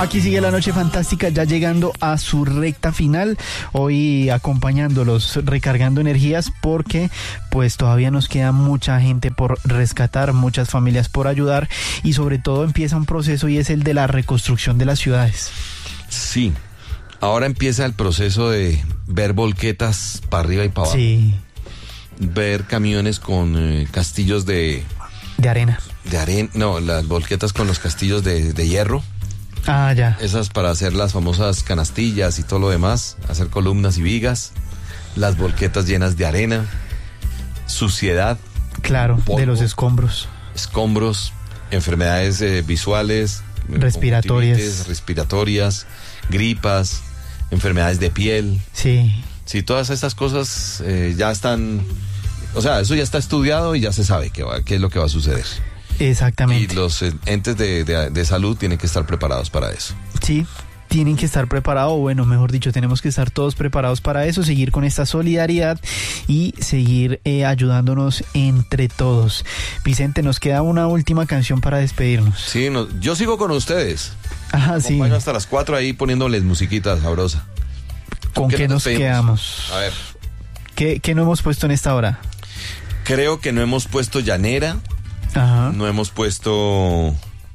aquí sigue la noche fantástica, ya llegando a su recta final. Hoy acompañándolos, recargando energías, porque pues todavía nos queda mucha gente por rescatar, muchas familias por ayudar, y sobre todo empieza un proceso, y es el de la reconstrucción de las ciudades. Sí, ahora empieza el proceso de ver volquetas para arriba y para abajo. Sí. Ver camiones con castillos de arena. No, las volquetas con los castillos de hierro. Ah, ya. Esas para hacer las famosas canastillas y todo lo demás, hacer columnas y vigas. Las volquetas llenas de arena, suciedad. Claro, polvo, de los escombros. Escombros, enfermedades visuales, respiratorias, gripas, enfermedades de piel. Sí. Sí, todas estas cosas ya están, o sea, eso ya está estudiado y ya se sabe qué es lo que va a suceder. Exactamente. Y los entes de salud tienen que estar preparados para eso. Sí, tienen que estar preparados, bueno, mejor dicho, tenemos que estar todos preparados para eso, seguir con esta solidaridad y seguir ayudándonos entre todos. Vicente, nos queda una última canción para despedirnos. Sí, yo sigo con ustedes. Ajá, sí. Acompaño hasta las 4 ahí poniéndoles musiquita sabrosa. ¿Con qué nos quedamos? A ver. ¿Qué no hemos puesto en esta hora? Creo que no hemos puesto Llanera. Ajá. No hemos puesto...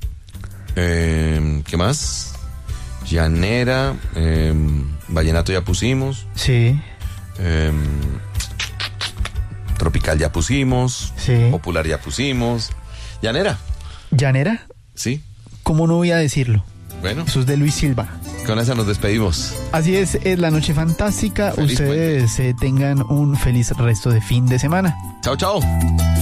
¿qué más? Llanera, Vallenato ya pusimos. Sí. Tropical ya pusimos. Sí. Popular ya pusimos. Llanera. ¿Llanera? Sí. ¿Cómo no voy a decirlo? Bueno. Eso es de Luis Silva. Con esa nos despedimos. Así es la noche fantástica. Feliz Ustedes tengan un feliz resto de fin de semana. Chao, chao.